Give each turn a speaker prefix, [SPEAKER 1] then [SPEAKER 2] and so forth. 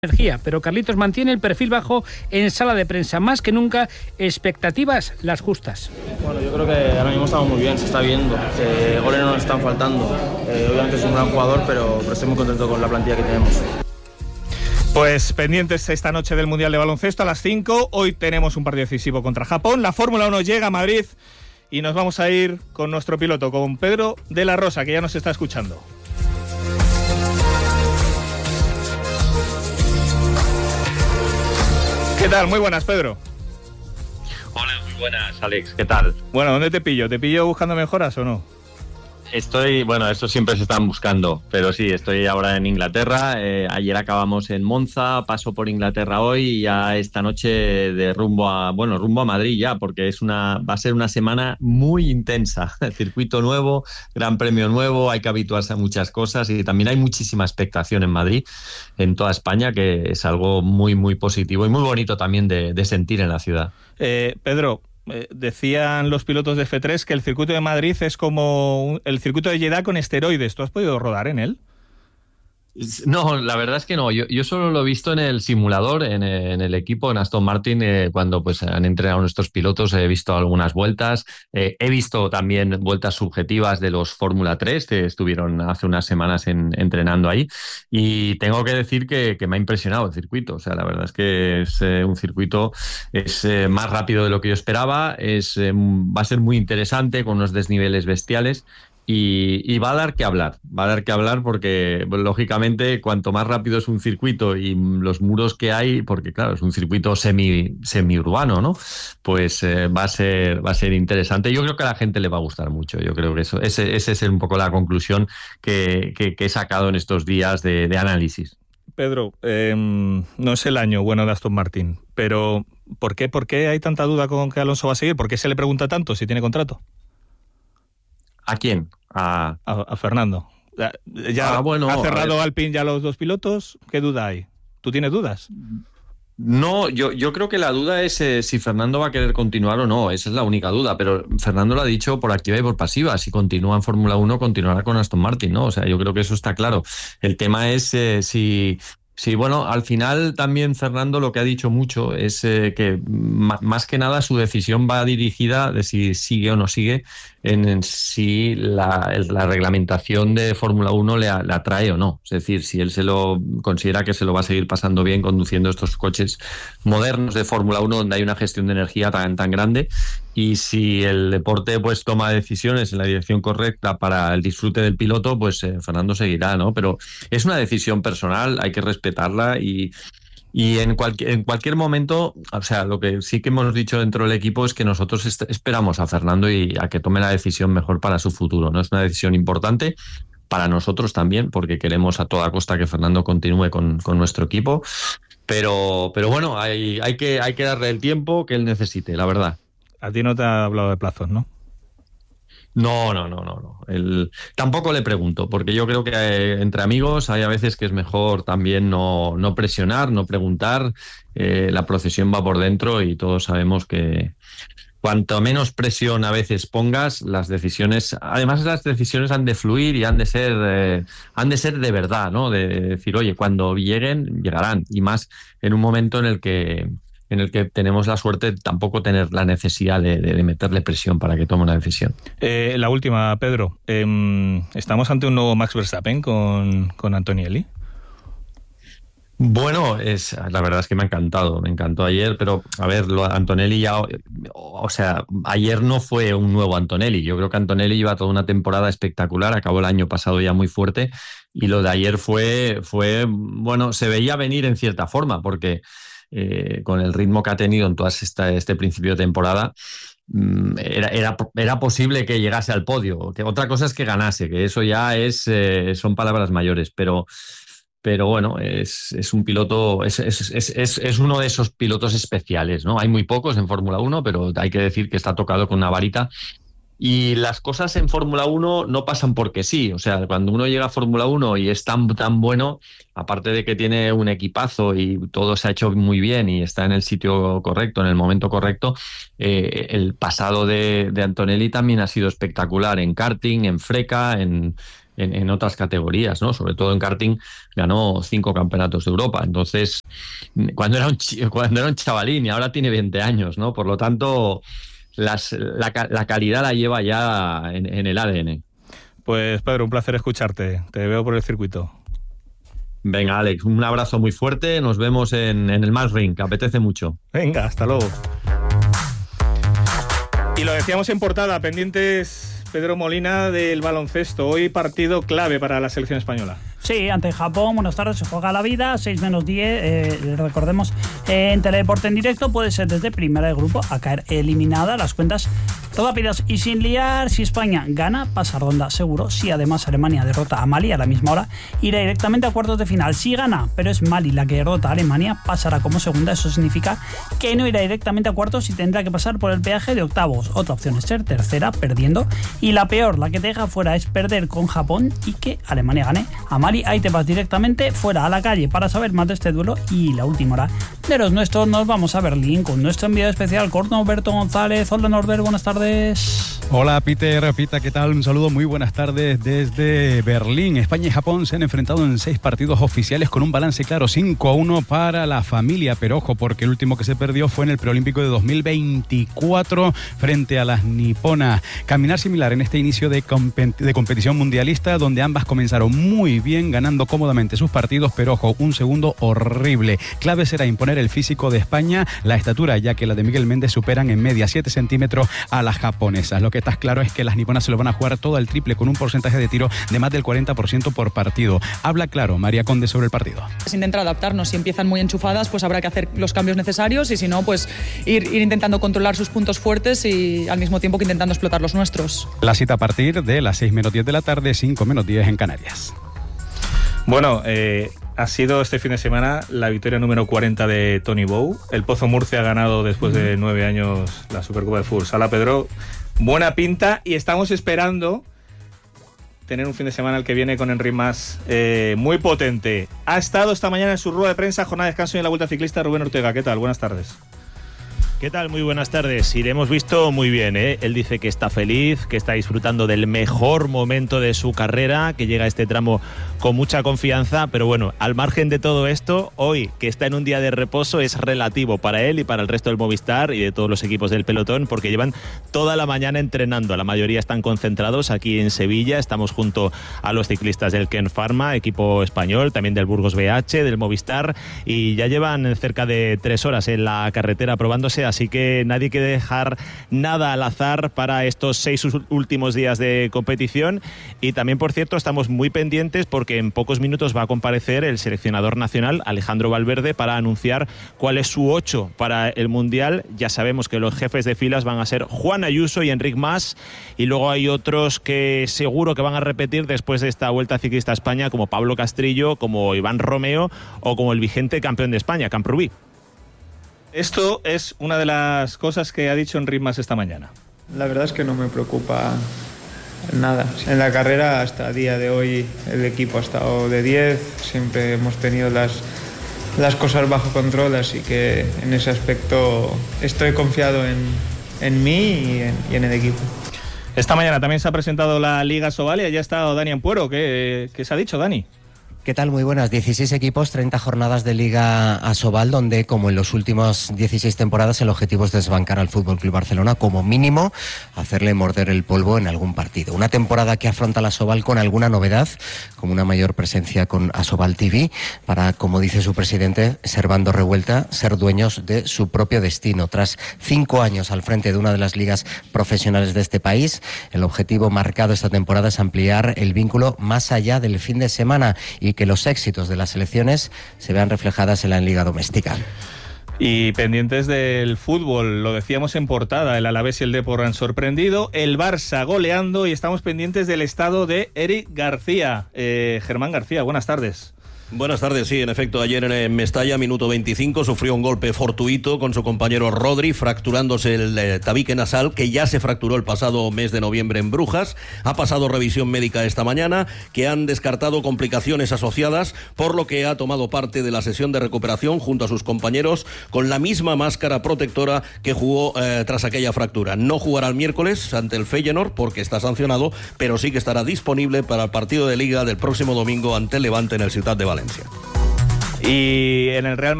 [SPEAKER 1] Energía, pero Carlitos mantiene el perfil bajo en sala de prensa, más que nunca expectativas las justas.
[SPEAKER 2] Bueno, yo creo que ahora mismo estamos muy bien, se está viendo, goles no nos están faltando, obviamente es un gran jugador, pero estoy muy contento con la plantilla que tenemos.
[SPEAKER 3] Pues pendientes esta noche del Mundial de Baloncesto a las 5, hoy tenemos un partido decisivo contra Japón, la Fórmula 1 llega a Madrid y nos vamos a ir con nuestro piloto, con Pedro de la Rosa, que ya nos está escuchando. ¿Qué tal? Muy buenas, Pedro.
[SPEAKER 4] Hola, muy buenas, Alex. ¿Qué tal?
[SPEAKER 3] Bueno, ¿dónde te pillo? ¿Te pillo buscando mejoras o no?
[SPEAKER 4] Esto siempre se están buscando, pero sí, estoy ahora en Inglaterra. Ayer acabamos en Monza, paso por Inglaterra hoy y ya esta noche de rumbo a Madrid ya, porque va a ser una semana muy intensa. Circuito nuevo, Gran Premio nuevo, hay que habituarse a muchas cosas y también hay muchísima expectación en Madrid, en toda España, que es algo muy, muy positivo y muy bonito también de sentir en la ciudad.
[SPEAKER 3] Pedro, decían los pilotos de F3 que el circuito de Madrid es como el circuito de Jeddah con esteroides. ¿Tú has podido rodar en él?
[SPEAKER 4] No, la verdad es que no. Yo solo lo he visto en el simulador, en el equipo, en Aston Martin, cuando pues han entrenado nuestros pilotos. He visto algunas vueltas. He visto también vueltas subjetivas de los Fórmula 3 que estuvieron hace unas semanas entrenando ahí. Y tengo que decir que me ha impresionado el circuito. O sea, la verdad es que es un circuito más rápido de lo que yo esperaba. Va a ser muy interesante, con unos desniveles bestiales. Y va a dar que hablar porque lógicamente cuanto más rápido es un circuito y los muros que hay, porque claro, es un circuito semi-urbano, ¿no? Pues va a ser interesante. Yo creo que a la gente le va a gustar mucho. Yo creo que esa es un poco la conclusión que he sacado en estos días de análisis.
[SPEAKER 3] Pedro, no es el año bueno de Aston Martin, pero ¿por qué hay tanta duda con que Alonso va a seguir? ¿Por qué se le pregunta tanto si tiene contrato?
[SPEAKER 4] ¿A quién?
[SPEAKER 3] A Fernando. ¿Ha cerrado Alpine ya los dos pilotos? ¿Qué duda hay? ¿Tú tienes dudas?
[SPEAKER 4] No, yo creo que la duda es si Fernando va a querer continuar o no. Esa es la única duda, pero Fernando lo ha dicho por activa y por pasiva. Si continúa en Fórmula 1, continuará con Aston Martin, ¿no? O sea, yo creo que eso está claro. El tema es Sí, bueno, al final también Fernando lo que ha dicho mucho es que más que nada su decisión va dirigida de si sigue o no sigue en si la reglamentación de Fórmula 1 le atrae o no. Es decir, si él considera que se lo va a seguir pasando bien conduciendo estos coches modernos de Fórmula 1 donde hay una gestión de energía tan grande, y si el deporte pues toma decisiones en la dirección correcta para el disfrute del piloto, pues Fernando seguirá, ¿no? Pero es una decisión personal, hay que respetarla y en cualquier momento, o sea, lo que sí que hemos dicho dentro del equipo es que nosotros esperamos a Fernando y a que tome la decisión mejor para su futuro, ¿no? Es una decisión importante para nosotros también, porque queremos a toda costa que Fernando continúe con nuestro equipo, pero bueno, hay que darle el tiempo que él necesite, la verdad.
[SPEAKER 3] A ti no te ha hablado de plazos, ¿no?
[SPEAKER 4] No. Tampoco le pregunto, porque yo creo que entre amigos hay a veces que es mejor también no presionar, no preguntar. La procesión va por dentro y todos sabemos que cuanto menos presión a veces pongas, las decisiones han de fluir y han de ser de verdad, ¿no? De decir, oye, cuando lleguen, llegarán. Y más en un momento en el que tenemos la suerte de tampoco tener la necesidad de meterle presión para que tome una decisión.
[SPEAKER 3] La última, Pedro. ¿Estamos ante un nuevo Max Verstappen con Antonelli?
[SPEAKER 4] Bueno, la verdad es que me encantó ayer, pero a ver, Antonelli ayer no fue un nuevo Antonelli. Yo creo que Antonelli lleva toda una temporada espectacular, acabó el año pasado ya muy fuerte, y lo de ayer fue bueno, se veía venir en cierta forma, porque con el ritmo que ha tenido en todo este principio de temporada, era posible que llegase al podio. Que otra cosa es que ganase, que eso ya son palabras mayores, pero bueno, es un piloto, es uno de esos pilotos especiales, ¿no? Hay muy pocos en Fórmula 1, pero hay que decir que está tocado con una varita. Y las cosas en Fórmula 1 no pasan porque sí. O sea, cuando uno llega a Fórmula 1 y es tan bueno, aparte de que tiene un equipazo y todo se ha hecho muy bien y está en el sitio correcto, en el momento correcto, el pasado de Antonelli también ha sido espectacular en karting, en FRECA, en en otras categorías, ¿no? Sobre todo en karting ganó 5 campeonatos de Europa. Entonces, cuando era un chavalín, y ahora tiene 20 años, ¿no? Por lo tanto, la calidad la lleva ya en el ADN.
[SPEAKER 3] Pues Pedro, un placer escucharte. Te veo por el circuito.
[SPEAKER 4] Venga, Alex, un abrazo muy fuerte. Nos vemos en el Max Ring, que apetece mucho.
[SPEAKER 3] Venga, hasta luego. Y lo decíamos en portada, pendientes, Pedro Molina, del baloncesto. Hoy partido clave para la selección española.
[SPEAKER 5] Sí, ante Japón, buenas tardes, se juega la vida, 6-10, recordemos, en Teledeporte en directo, puede ser desde primera de grupo a caer eliminada. Las cuentas rápidas y sin liar. Si España gana, pasa ronda seguro. Si además Alemania derrota a Mali a la misma hora, irá directamente a cuartos de final. Si gana, pero es Mali la que derrota a Alemania, pasará como segunda. Eso significa que no irá directamente a cuartos y tendrá que pasar por el peaje de octavos. Otra opción es ser tercera, perdiendo. Y la peor, la que te deja fuera, es perder con Japón y que Alemania gane a Mali. Ahí te vas directamente fuera a la calle para saber más de este duelo. Y la última hora de los nuestros, nos vamos a Berlín con nuestro enviado especial, Norberto González. Hola Norbert, buenas tardes.
[SPEAKER 6] Hola Peter, Pita, ¿qué tal? Un saludo, muy buenas tardes desde Berlín. España y Japón se han enfrentado en 6 partidos oficiales con un balance claro, 5-1 para la familia, pero ojo, porque el último que se perdió fue en el preolímpico de 2024 frente a las niponas. Caminar similar en este inicio de competición mundialista, donde ambas comenzaron muy bien, ganando cómodamente sus partidos, pero ojo, un segundo horrible. Clave será imponer el físico de España, la estatura, ya que la de Miguel Méndez superan en media 7 centímetros a las japonesas. Lo que está claro es que las niponas se lo van a jugar todo al triple, con un porcentaje de tiro de más del 40% por partido. Habla claro María Conde sobre el partido.
[SPEAKER 7] Es intentar adaptarnos. Si empiezan muy enchufadas, pues habrá que hacer los cambios necesarios, y si no, pues ir intentando controlar sus puntos fuertes y al mismo tiempo que intentando explotar los nuestros.
[SPEAKER 6] La cita a partir de las 6:10 de la tarde, 5:10 en Canarias.
[SPEAKER 3] Bueno, ha sido este fin de semana la victoria número 40 de Tony Bow. El Pozo Murcia ha ganado después de 9 años la Supercopa de Fútbol Sala. Pedro, buena pinta, y estamos esperando tener un fin de semana el que viene con Enric Mas muy potente. Ha estado esta mañana en su rueda de prensa, jornada de descanso y en la Vuelta Ciclista, Rubén Ortega. ¿Qué tal? Buenas tardes.
[SPEAKER 8] ¿Qué tal? Muy buenas tardes. Y le hemos visto muy bien, ¿eh? Él dice que está feliz, que está disfrutando del mejor momento de su carrera, que llega a este tramo con mucha confianza, pero bueno, al margen de todo esto, hoy, que está en un día de reposo, es relativo para él y para el resto del Movistar y de todos los equipos del pelotón, porque llevan toda la mañana entrenando. La mayoría están concentrados aquí en Sevilla. Estamos junto a los ciclistas del Ken Pharma, equipo español, también del Burgos BH, del Movistar, y ya llevan cerca de 3 horas en la carretera probándose. Así que nadie quiere dejar nada al azar para estos 6 últimos días de competición. Y también, por cierto, estamos muy pendientes porque en pocos minutos va a comparecer el seleccionador nacional, Alejandro Valverde, para anunciar cuál es su 8 para el Mundial. Ya sabemos que los jefes de filas van a ser Juan Ayuso y Enric Mas, y luego hay otros que seguro que van a repetir después de esta Vuelta Ciclista a España, como Pablo Castrillo, como Iván Romeo o como el vigente campeón de España, Camprubí.
[SPEAKER 3] Esto es una de las cosas que ha dicho Enric Mas esta mañana.
[SPEAKER 9] La verdad es que no me preocupa nada. En la carrera hasta el día de hoy el equipo ha estado de 10, siempre hemos tenido las cosas bajo control, así que en ese aspecto estoy confiado en mí y en el equipo.
[SPEAKER 3] Esta mañana también se ha presentado la Liga Asobal y allá ha estado Dani Ampuero. ¿Qué se ha dicho, Dani?
[SPEAKER 10] ¿Qué tal? Muy buenas. 16 equipos, 30 jornadas de Liga Asobal, donde, como en los últimos 16 temporadas, el objetivo es desbancar al FC Barcelona, como mínimo hacerle morder el polvo en algún partido. Una temporada que afronta la Asobal con alguna novedad, como una mayor presencia con Asobal TV, para, como dice su presidente, Servando Revuelta, ser dueños de su propio destino. Tras 5 años al frente de una de las ligas profesionales de este país, el objetivo marcado esta temporada es ampliar el vínculo más allá del fin de semana y que los éxitos de las selecciones se vean reflejadas en la liga doméstica.
[SPEAKER 3] Y pendientes del fútbol, lo decíamos en portada, el Alavés y el Depor han sorprendido, el Barça goleando, y estamos pendientes del estado de Eric García. Germán García, buenas tardes.
[SPEAKER 11] Buenas tardes, sí, en efecto, ayer en Mestalla, minuto 25, sufrió un golpe fortuito con su compañero Rodri, fracturándose el tabique nasal, que ya se fracturó el pasado mes de noviembre en Brujas. Ha pasado revisión médica esta mañana, que han descartado complicaciones asociadas, por lo que ha tomado parte de la sesión de recuperación junto a sus compañeros con la misma máscara protectora que jugó tras aquella fractura. No jugará el miércoles ante el Feyenoord porque está sancionado, pero sí que estará disponible para el partido de Liga del próximo domingo ante el Levante en el Ciutat de Valencia.
[SPEAKER 3] Y en el Real